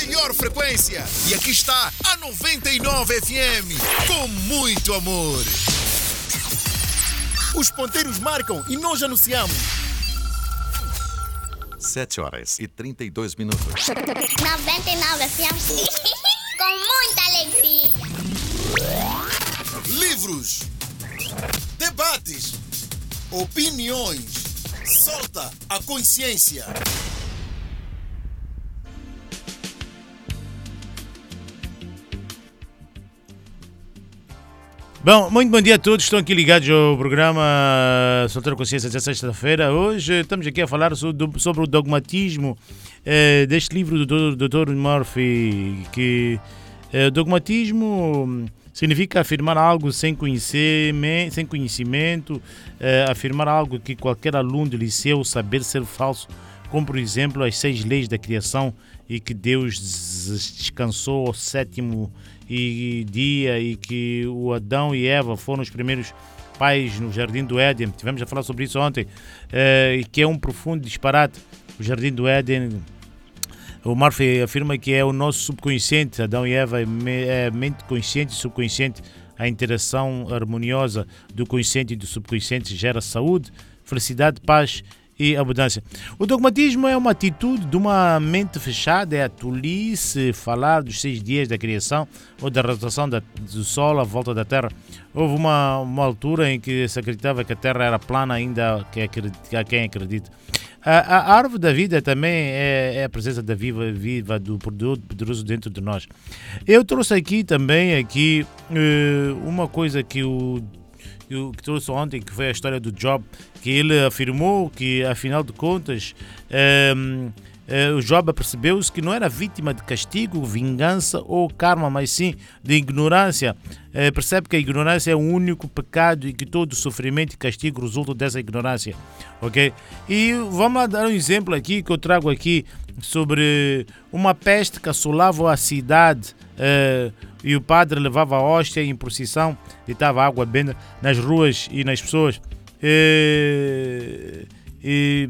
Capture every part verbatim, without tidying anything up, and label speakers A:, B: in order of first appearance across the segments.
A: maior frequência. E aqui está a noventa e nove F M, com muito amor. Os ponteiros marcam e nós anunciamos.
B: sete horas e trinta e dois minutos.
C: noventa e nove F M, com muita alegria.
A: Livros, debates, opiniões. Solta a consciência.
D: Bom, muito bom dia a todos que estão aqui ligados ao programa Soltar a Consciência desta sexta-feira. Hoje estamos aqui a falar sobre o dogmatismo eh, deste livro do doutor Murphy, que eh, dogmatismo significa afirmar algo sem conhecimento, sem conhecimento eh, afirmar algo que qualquer aluno de liceu saber ser falso, como por exemplo as seis leis da criação e que Deus descansou ao sétimo dia e que o Adão e Eva foram os primeiros pais no Jardim do Éden. Tivemos a falar sobre isso ontem, eh, que é um profundo disparate. O Jardim do Éden, o Murphy afirma que é o nosso subconsciente. Adão e Eva é mente consciente e subconsciente. A interação harmoniosa do consciente e do subconsciente gera saúde, felicidade, paz e abundância. O dogmatismo é uma atitude de uma mente fechada, é a tolice falar dos seis dias da criação ou da rotação da, do Sol à volta da Terra. Houve uma, uma altura em que se acreditava que a Terra era plana, ainda que a quem acredita. A, a árvore da vida também é, é a presença da viva, viva do poderoso dentro de nós. Eu trouxe aqui também aqui, uh, uma coisa que o que trouxe ontem, que foi a história do Job, que ele afirmou que, afinal de contas, um, uh, o Job percebeu-se que não era vítima de castigo, vingança ou karma, mas sim de ignorância. Uh, percebe que a ignorância é o único pecado e que todo sofrimento e castigo resultam dessa ignorância. Ok? E vamos lá dar um exemplo aqui que eu trago aqui sobre uma peste que assolava a cidade. Uh, e o padre levava a hóstia em procissão e estava água benta nas ruas e nas pessoas. E, e,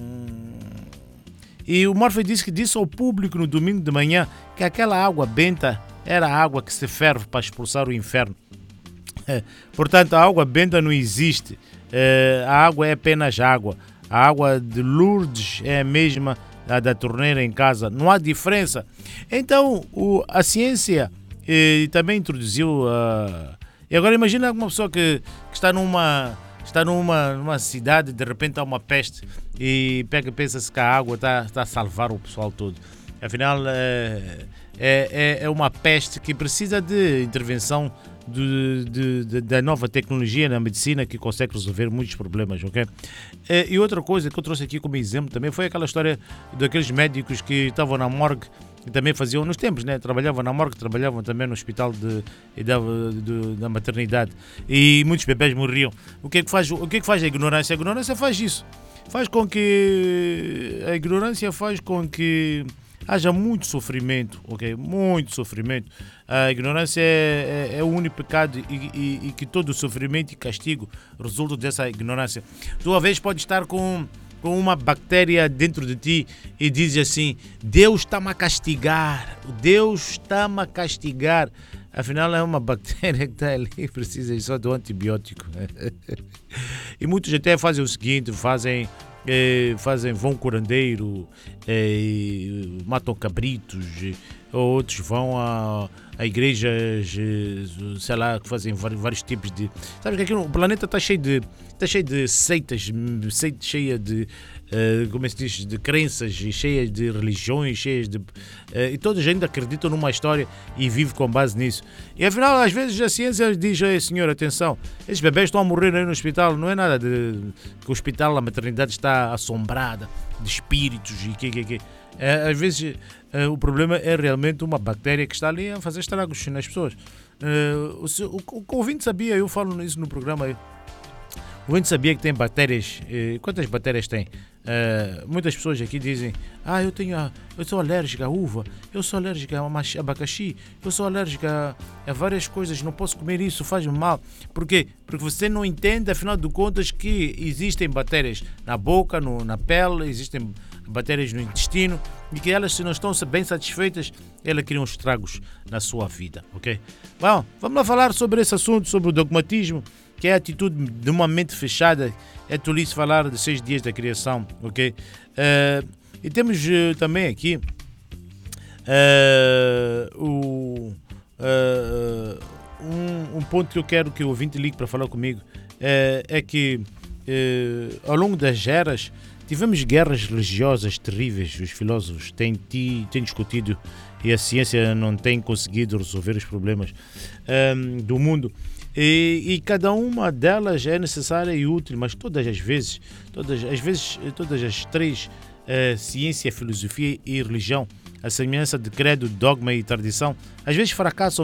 D: e o Murphy disse que disse ao público no domingo de manhã que aquela água benta era a água que se ferve para expulsar o inferno. Portanto, a água benta não existe. A água é apenas água. A água de Lourdes é a mesma a da torneira em casa. Não há diferença. Então, o, a ciência e também introduziu uh, e agora imagina uma pessoa que, que está numa está numa, numa cidade, de repente há uma peste e pega, pensa-se que a água está, está a salvar o pessoal todo. Afinal é, é, é uma peste que precisa de intervenção de, de, de, da nova tecnologia na medicina, que consegue resolver muitos problemas, ok? E outra coisa que eu trouxe aqui como exemplo também foi aquela história daqueles médicos que estavam na morgue e também faziam, nos tempos, né? Trabalhavam na morgue, trabalhavam também no hospital de, de, de, da maternidade e muitos bebés morriam. O que é que faz, o que é que faz a ignorância? A ignorância faz isso. Faz com que... A ignorância faz com que haja muito sofrimento, ok? Muito sofrimento. A ignorância é, é, é o único pecado e, e, e que todo sofrimento e castigo resultam dessa ignorância. Tu, às vezes, pode estar com... com uma bactéria dentro de ti e diz assim: Deus está-me a castigar, Deus está-me a castigar. Afinal é uma bactéria que está ali e precisa só do antibiótico. E muitos até fazem o seguinte, fazem, eh, fazem vão curandeiro, eh, matam cabritos, ou outros vão a, a igrejas, sei lá, que fazem vários, vários tipos de... Sabe que aqui o planeta está cheio de, está cheio de seitas, cheia de, uh, como é que se diz, de crenças, cheias de religiões, cheias de... Uh, e todos ainda acreditam numa história e vivem com base nisso. E afinal, às vezes a ciência diz: Ei, senhor, atenção, esses bebés estão a morrer aí no hospital, não é nada de que o hospital, a maternidade está assombrada de espíritos e que, que, que. Uh, às vezes uh, o problema é realmente uma bactéria que está ali a fazer estragos nas pessoas. Uh, o, o, o ouvinte sabia, eu falo isso no programa aí. O ouvinte sabia que tem bactérias. Uh, quantas bactérias tem? Uh, muitas pessoas aqui dizem: Ah, eu tenho a, eu sou alérgica à uva, eu sou alérgica a abacaxi, eu sou alérgica a, a várias coisas, não posso comer isso, faz-me mal. Por quê? Porque você não entende, afinal de contas, que existem bactérias na boca, no, na pele, existem bactérias no intestino, e que elas, se não estão bem satisfeitas, elas criam estragos na sua vida, ok? Bom, vamos lá falar sobre esse assunto, sobre o dogmatismo, que é a atitude de uma mente fechada. É tolice falar de seis dias da criação, ok? Uh, e temos uh, também aqui uh, o, uh, um, um ponto que eu quero que o ouvinte ligue para falar comigo, uh, é que uh, ao longo das eras tivemos guerras religiosas terríveis. Os filósofos têm, têm discutido e a ciência não tem conseguido resolver os problemas um, do mundo. E, e cada uma delas é necessária e útil, mas todas as vezes, todas as vezes, todas as três, uh, ciência, filosofia e religião, a semelhança de credo, dogma e tradição, às vezes fracassam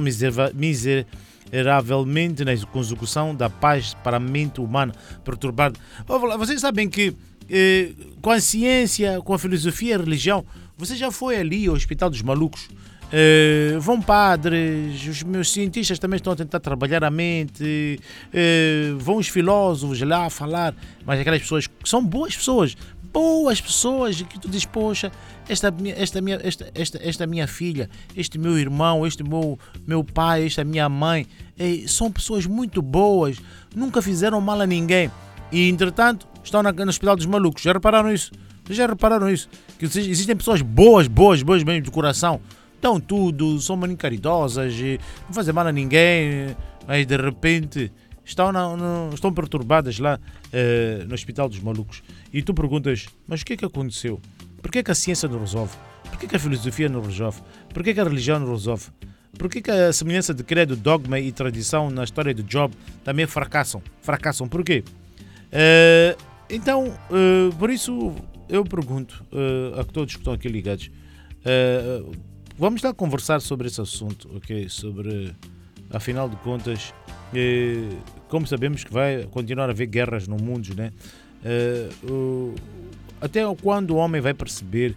D: miseravelmente na consecução da paz para a mente humana perturbada. Vocês sabem que eh, com a ciência, com a filosofia e a religião, você já foi ali ao Hospital dos Malucos? Uh, vão padres, os meus cientistas também estão a tentar trabalhar a mente, uh, vão os filósofos lá falar, mas aquelas pessoas que são boas pessoas, boas pessoas, que tu dizes, poxa, esta, esta, minha, esta, esta, esta minha filha, este meu irmão, este meu, meu pai, esta minha mãe, eh, são pessoas muito boas, nunca fizeram mal a ninguém, e entretanto estão na, no Hospital dos Malucos. Já repararam isso? Já repararam isso? Que existem pessoas boas, boas, boas mesmo de coração, dão tudo, são muito caridosas, não fazem mal a ninguém, mas de repente estão, na, no, estão perturbadas lá uh, no Hospital dos Malucos. E tu perguntas, mas o que é que aconteceu? Por que é que a ciência não resolve? Por que é que a filosofia não resolve? Por que é que a religião não resolve? Por que é que a semelhança de credo, dogma e tradição na história de Job também fracassam? Fracassam, por quê? Uh, então, uh, por isso eu pergunto uh, a todos que estão aqui ligados, uh, vamos lá conversar sobre esse assunto, ok? Sobre, afinal de contas, eh, como sabemos que vai continuar a haver guerras no mundo, né? Eh, o, até quando o homem vai perceber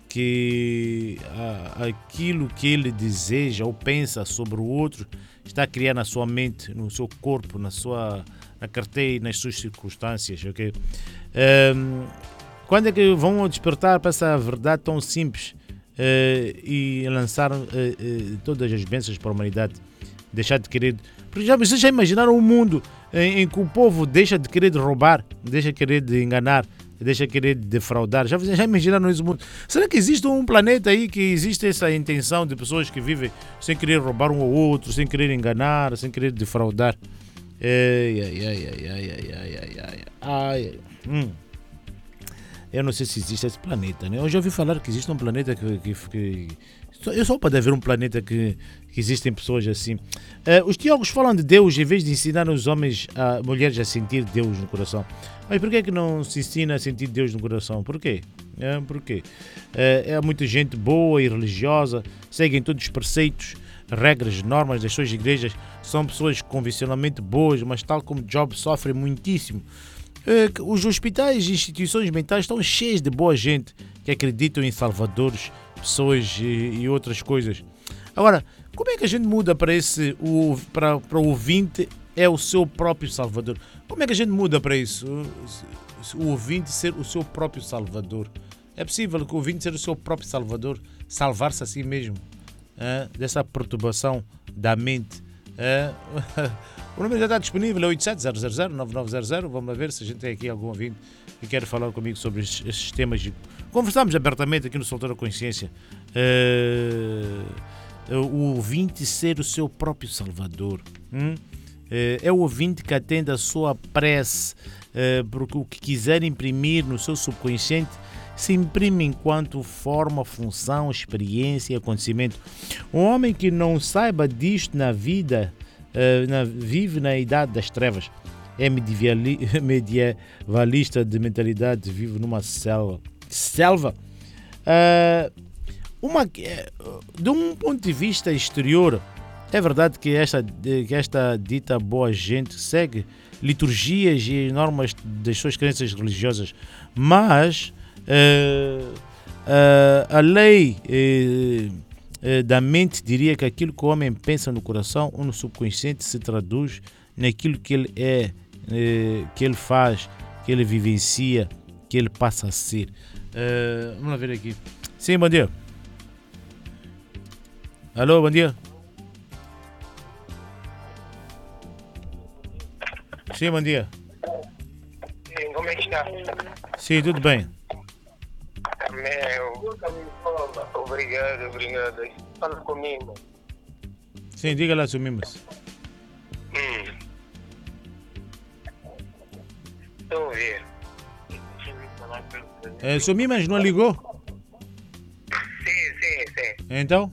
D: que a, aquilo que ele deseja ou pensa sobre o outro está a criar na sua mente, no seu corpo, na sua na carteira e nas suas circunstâncias, ok? Eh, quando é que vão despertar para essa verdade tão simples? Uh, e lançar uh, uh, todas as bênçãos para a humanidade, deixar de querer. Porque já, vocês já imaginaram um mundo em, em que o povo deixa de querer roubar, deixa de querer de enganar, deixa de querer defraudar? Já, já imaginaram esse mundo? Será que existe um planeta aí que existe essa intenção de pessoas que vivem sem querer roubar um ao outro, sem querer enganar, sem querer defraudar? Ai, ai, ai, ai, ai, ai, ai, ai, ai, ai. Hum. Eu não sei se existe esse planeta, né? Eu já ouvi falar que existe um planeta que... que, que eu só pode haver um planeta que, que existem pessoas assim. Uh, os teólogos falam de Deus em vez de ensinar os homens, a mulheres a sentir Deus no coração. Mas por que é que não se ensina a sentir Deus no coração? Por quê? É, por quê? Uh, é muita gente boa e religiosa, seguem todos os preceitos, regras, normas das suas igrejas, são pessoas convencionalmente boas, mas tal como Job sofre muitíssimo. Os hospitais e instituições mentais estão cheios de boa gente que acreditam em salvadores, pessoas e, e outras coisas. Agora, como é que a gente muda para esse, o, para, para o ouvinte é o seu próprio salvador? Como é que a gente muda para isso? O, o ouvinte ser o seu próprio salvador. É possível que o ouvinte ser o seu próprio salvador, salvar-se a si mesmo, é? Dessa perturbação da mente. É? O número já está disponível, é oito sete zero zero zero nove nove zero zero. Vamos ver se a gente tem aqui algum ouvinte que quer falar comigo sobre estes, estes temas. Conversamos abertamente aqui no Solteiro Consciência. Uh, o ouvinte ser o seu próprio salvador. Hum? Uh, é o ouvinte que atende a sua prece, uh, porque o que quiser imprimir no seu subconsciente se imprime enquanto forma, função, experiência e acontecimento. Um homem que não saiba disto na vida Uh, na, vive na idade das trevas, é medievalista de mentalidade, vive numa selva. Selva. Uh, uma, de um ponto de vista exterior, é verdade que esta, que esta dita boa gente segue liturgias e normas das suas crenças religiosas, mas uh, uh, a lei uh, da mente diria que aquilo que o homem pensa no coração ou no subconsciente se traduz naquilo que ele é, que ele faz, que ele vivencia, que ele passa a ser. Uh, vamos lá ver aqui. Sim, bom dia. Alô, bom dia. Sim, bom dia.
E: Sim, como é que está?
D: Sim, tudo bem.
E: Meu, obrigado, obrigado. Fala comigo.
D: Sim, diga lá, seu Mimas.
E: Hum. Estou a ver.
D: É, seu Mimas não ligou?
E: Sim, sim, sim.
D: Então?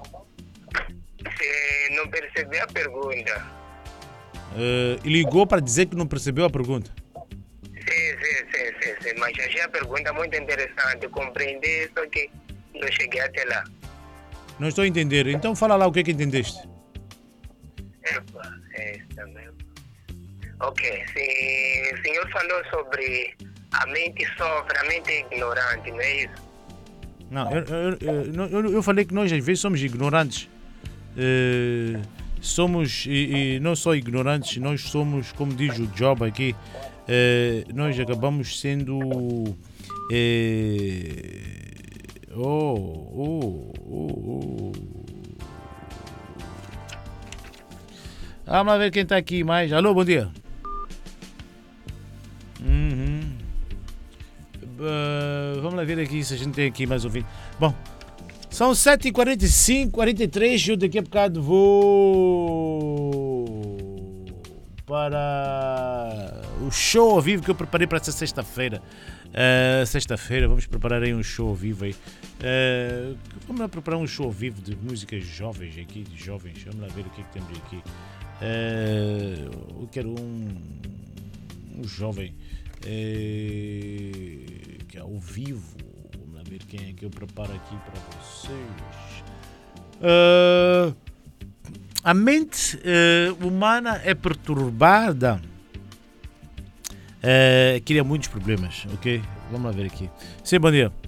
E: Você não percebeu a pergunta?
D: Uh, ligou para dizer que não percebeu a pergunta.
E: Sim, sim, sim, sim, sim. Mas achei a pergunta muito interessante. Compreendi, só que não cheguei até lá.
D: Não estou a entender. Então fala lá o que é que entendeste.
E: Epa, é isso também. Ok, se o senhor falou sobre a mente sofre, a mente é ignorante, não é isso?
D: Não, eu, eu, eu, eu, eu falei que nós às vezes somos ignorantes. Uh, somos, e, e não só ignorantes, nós somos, como diz o Job aqui, uh, nós acabamos sendo... Uh, oh, oh, oh, oh. Vamos lá ver quem está aqui mais. Alô, bom dia. Uhum. Uh, vamos lá ver aqui se a gente tem aqui mais ouvido. Bom, são sete e quarenta e cinco, quarenta e três. Eu daqui a bocado vou para o show ao vivo que eu preparei para essa sexta-feira. Uh, sexta-feira vamos preparar aí um show ao vivo aí. Uh, vamos lá preparar um show ao vivo de músicas jovens aqui, de jovens. Vamos lá ver o que é que temos aqui. Uh, eu quero um, um jovem uh, que é ao vivo. Vamos lá ver quem é que eu preparo aqui para vocês. Uh, a mente uh, humana é perturbada, uh, cria muitos problemas, ok? Vamos lá ver aqui. Sim, bom dia.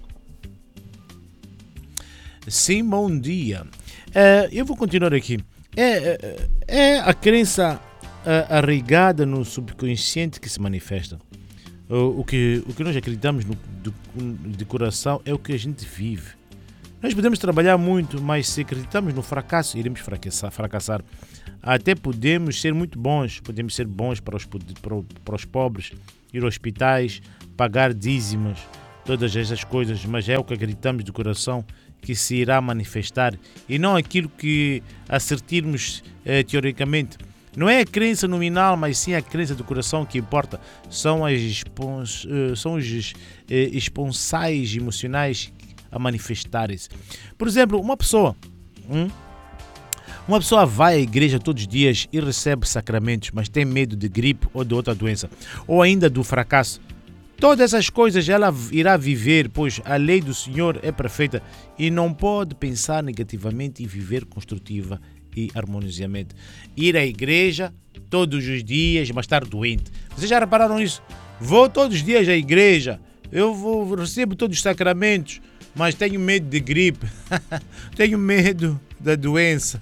D: Sim, bom dia. Uh, eu vou continuar aqui. É, é, é a crença uh, arraigada no subconsciente que se manifesta. O, o, que, o que nós acreditamos no, do, de coração é o que a gente vive. Nós podemos trabalhar muito, mas se acreditamos no fracasso, iremos fracassar. fracassar. Até podemos ser muito bons, podemos ser bons para os, para, para os pobres, ir aos hospitais, pagar dízimos, todas essas coisas, mas é o que acreditamos de coração que se irá manifestar e não aquilo que assertirmos eh, teoricamente. Não é a crença nominal, mas sim a crença do coração que importa. São, as espons, uh, são os eh, esponsais emocionais a manifestarem-se. Por exemplo, uma pessoa, hum, uma pessoa vai à igreja todos os dias e recebe sacramentos, mas tem medo de gripe ou de outra doença, ou ainda do fracasso. Todas essas coisas ela irá viver, pois a lei do Senhor é perfeita e não pode pensar negativamente e viver construtiva e harmoniosamente. Ir à igreja todos os dias, mas estar doente. Vocês já repararam isso? Vou todos os dias à igreja, eu vou, recebo todos os sacramentos, mas tenho medo de gripe, tenho medo da doença.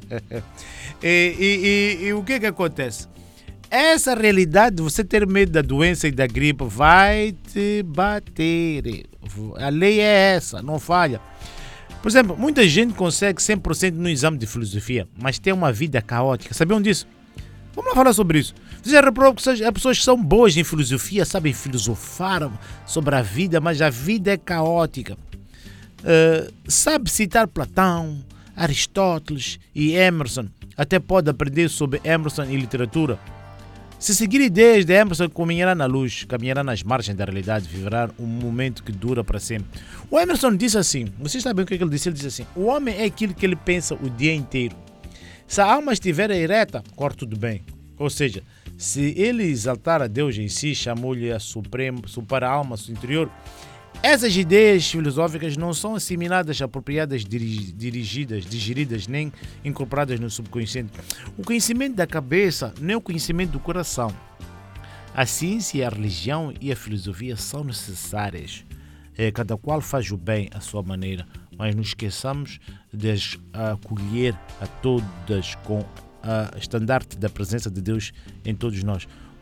D: e, e, e, e o que que acontece? Essa realidade de você ter medo da doença e da gripe vai te bater. A lei é essa, não falha. Por exemplo, muita gente consegue cem por cento no exame de filosofia, mas tem uma vida caótica. Sabiam disso? Vamos lá falar sobre isso. Você já reparou que as pessoas que são boas em filosofia sabem filosofar sobre a vida, mas a vida é caótica. Uh, sabe citar Platão, Aristóteles e Emerson. Até pode aprender sobre Emerson e literatura. Se seguir ideias de Emerson, caminhará na luz, caminhará nas margens da realidade, viverá um momento que dura para sempre. O Emerson disse assim, vocês sabem o que ele disse? Ele disse assim, o homem é aquilo que ele pensa o dia inteiro. Se a alma estiver ereta, corre tudo bem. Ou seja, se ele exaltar a Deus em si, chamou-lhe a supremo, supera a alma, seu interior, essas ideias filosóficas não são assimiladas, apropriadas, dirigidas, digeridas, nem incorporadas no subconsciente. O conhecimento da cabeça não é o conhecimento do coração. A ciência, a religião e a filosofia são necessárias. Cada qual faz o bem à sua maneira, mas não esqueçamos de as acolher a todas com a estandarte da presença de Deus em todos nós.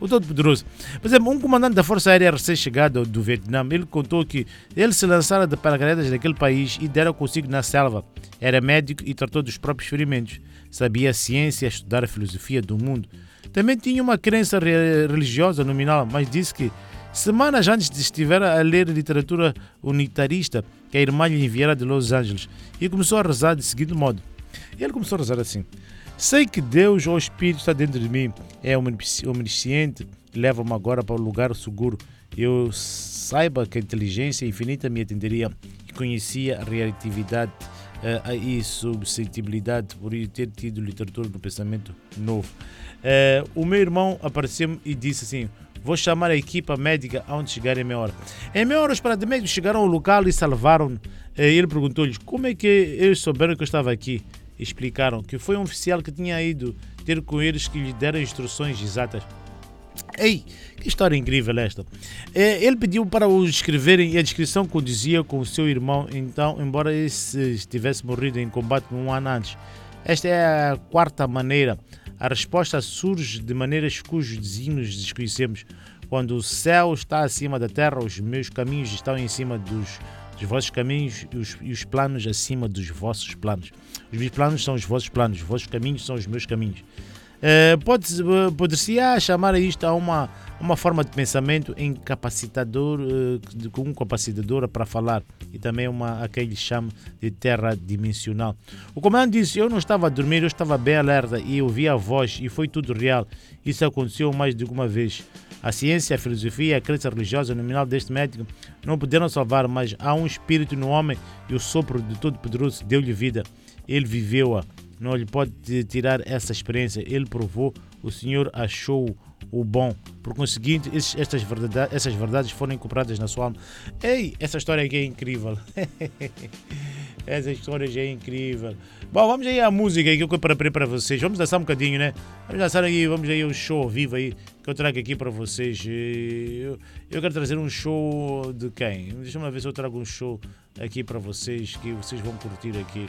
D: o Todo-Poderoso. Por exemplo, um comandante da Força Aérea recém-chegado do Vietnã, ele contou que ele se lançara de paraquedas daquele país e dera consigo na selva. Era médico e tratou dos próprios ferimentos. Sabia a ciência, estudar a filosofia do mundo. Também tinha uma crença religiosa nominal, mas disse que semanas antes de estiver a ler literatura unitarista que a irmã lhe enviara de Los Angeles e começou a rezar de seguinte modo. Ele começou a rezar assim: sei que Deus ou o Espírito está dentro de mim, é onisciente, leva-me agora para um lugar seguro. Eu saiba que a inteligência infinita me atenderia e conhecia a relatividade uh, e suscetibilidade por ter tido literatura do pensamento novo. Uh, o meu irmão apareceu-me e disse assim: vou chamar a equipa médica onde chegar em meia hora. Em meia hora os paramédicos chegaram ao local e salvaram-no. Ele perguntou-lhes como é que eles souberam que eu estava aqui. Explicaram que foi um oficial que tinha ido ter com eles que lhe deram instruções exatas. Ei, que história incrível esta. Ele pediu para os escreverem e a descrição condizia com o seu irmão, então, embora esse tivesse morrido em combate um ano antes. Esta é a quarta maneira. A resposta surge de maneiras cujos desígnios desconhecemos. Quando o céu está acima da terra, os meus caminhos estão em cima dos, dos vossos caminhos e os, e os planos acima dos vossos planos. Os meus planos são os vossos planos, os vossos caminhos são os meus caminhos. Uh, pode-se pode-se chamar isto a uma, uma forma de pensamento incapacitador, uh, com um capacitador para falar, e também uma, a quem lhe chama de terra dimensional. O comandante disse: eu não estava a dormir, eu estava bem alerta e ouvi a voz e foi tudo real. Isso aconteceu mais de uma vez. A ciência, a filosofia e a crença religiosa nominal deste médico não puderam salvar, mas há um espírito no homem e o sopro de Todo-Poderoso deu-lhe vida. Ele viveu-a. Não lhe pode tirar essa experiência. Ele provou, o Senhor achou o bom. Por conseguinte, esses, estas verdades, essas verdades foram incorporadas na sua alma. Ei, essa história aqui é incrível. Essa história já é incrível. Bom, vamos aí à música que eu preparei para vocês. Vamos dançar um bocadinho, né? Vamos dançar aí, vamos aí ao show ao vivo aí que eu trago aqui para vocês. Eu, eu quero trazer um show de quem? Deixa-me ver se eu trago um show aqui para vocês que vocês vão curtir aqui.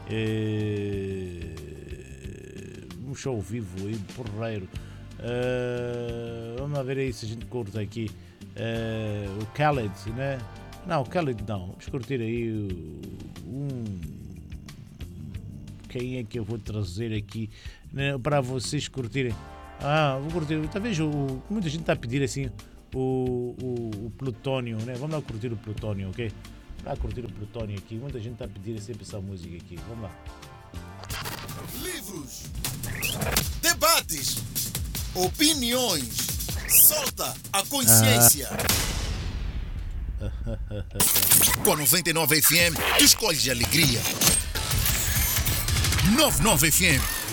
D: É... um show vivo aí, porreiro. Uh, vamos lá ver aí se a gente curta aqui uh, o Khaled, né? Não, o Khaled não. Vamos curtir aí um. Quem é que eu vou trazer aqui, né, para vocês curtirem? Ah, vou curtir. Talvez o. Muita gente está a pedir assim o, o, o Plutônio, né? Vamos lá curtir o Plutônio, ok? Vamos lá curtir o Plutônio aqui. Muita gente está a pedir sempre essa música aqui. Vamos lá.
A: Livros, debates, opiniões. Solta a consciência. Ah. Com a noventa e nove F M, tu escolhes alegria. noventa e nove F M.